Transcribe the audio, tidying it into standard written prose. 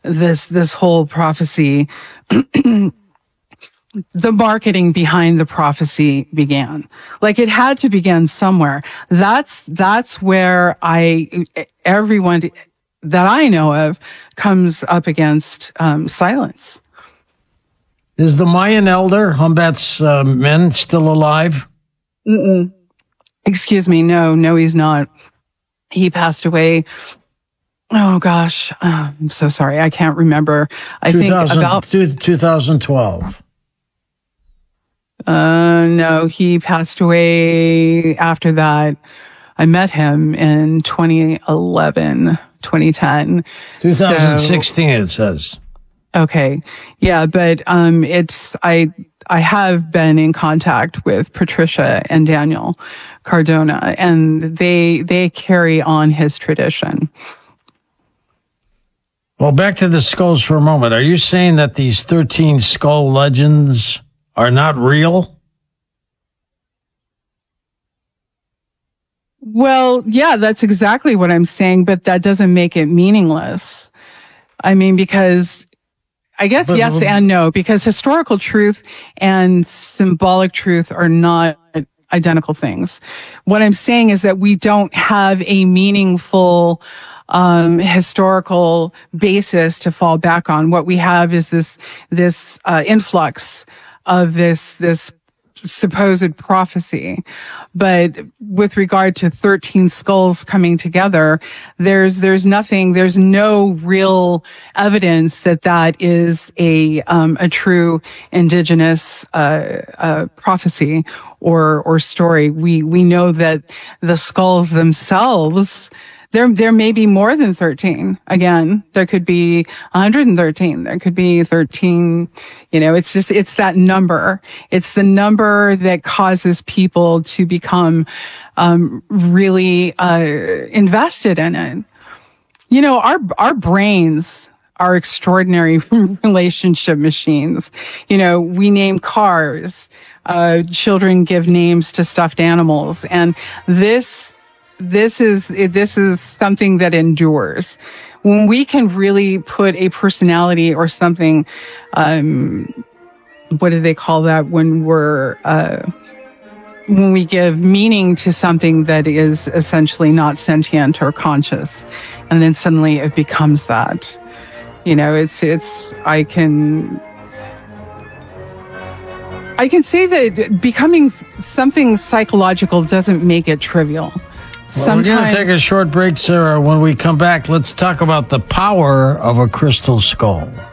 this whole prophecy, the marketing behind the prophecy began. Like, it had to begin somewhere. That's where everyone that I know of comes up against silence. Is the Mayan elder, Humbat's men, still alive? Mm-mm. Excuse me. No, he's not. He passed away. Oh gosh. I'm so sorry. I can't remember. I think about 2012. No, he passed away after that. I met him in 2011, 2010. 2016, it says. Okay. Yeah, but I have been in contact with Patricia and Daniel Cardona, and they carry on his tradition. Well, back to the skulls for a moment. Are you saying that these 13 skull legends are not real? Well, yeah, that's exactly what I'm saying, but that doesn't make it meaningless. I mean, because I guess yes and no, because historical truth and symbolic truth are not identical things. What I'm saying is that we don't have a meaningful historical basis to fall back on. What we have is this influx of this supposed prophecy. But with regard to 13 skulls coming together, there's no real evidence that is a true indigenous prophecy or story. We know that the skulls themselves, there may be more than 13. Again, there could be 113. There could be 13. It's that number. It's the number that causes people to become, really, invested in it. Our brains are extraordinary relationship machines. We name cars. Children give names to stuffed animals. And this is something that endures. When we can really put a personality or something, what do they call that when we give meaning to something that is essentially not sentient or conscious, and then suddenly it becomes that. I can say that becoming something psychological doesn't make it trivial. Well, we're going to take a short break, Sarah. When we come back, let's talk about the power of a crystal skull.